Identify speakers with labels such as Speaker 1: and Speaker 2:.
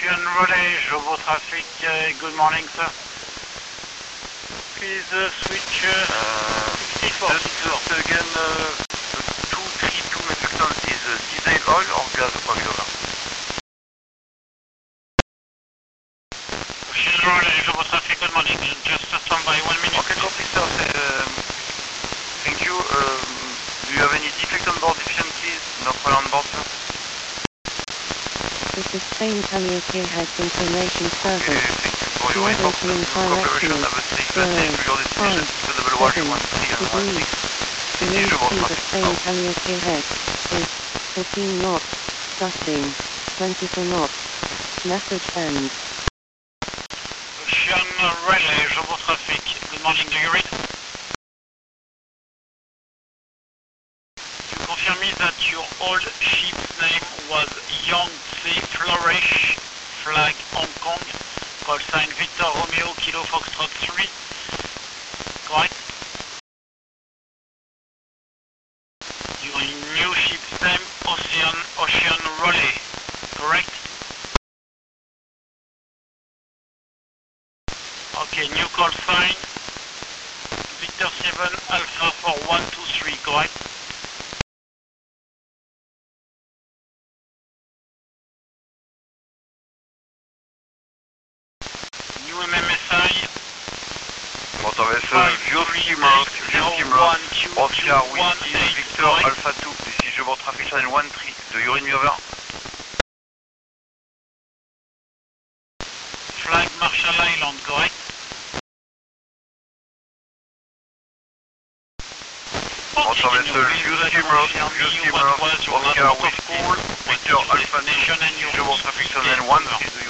Speaker 1: Ocean Relay, Jobo Traffic, good morning sir. Please switch 64.
Speaker 2: Just again, 232 metric tons is diesel oil or gas regular?
Speaker 1: Ocean Relay, Jobo Traffic, good morning. Just stand by 1 minute.
Speaker 2: Okay, copy sir. Thank you. Do you have any defect on board deficiencies? No problem on board, sir?
Speaker 3: This is Spain Karaoke Head Information
Speaker 2: Okay,
Speaker 3: Service.
Speaker 2: thank you for your
Speaker 3: Level
Speaker 2: report.
Speaker 3: to
Speaker 2: Cooperation,
Speaker 3: directions.
Speaker 2: have a safe passage to your destination. Level 1, 13 and 16.
Speaker 3: The wind speed of Spain Karaoke Head is 15 knots, gusting 24 knots. Message end.
Speaker 1: Ocean Relay, Jobo Traffic, good morning, do you read? You confirm me that your old ship's name was Yangtze Flourish, flag Hong Kong, call sign Victor Romeo Kilo Foxtrot 3, correct? Your new ship's name Ocean Relay, correct? Okay, new call sign Victor 7 Alpha 4123, correct? New MMSI
Speaker 2: Motor vessel, Vioskimmer, Oscar Whiskey, Victor Alpha 2. This is Jobo Traffic Channel 13. Do you read me over?
Speaker 1: flag Marshall Island, correct?
Speaker 2: Motor vessel, Vioskimmer, Oscar Whiskey, Victor Alpha 2.
Speaker 1: Nation and your
Speaker 2: Jobo Traffic Channel 13.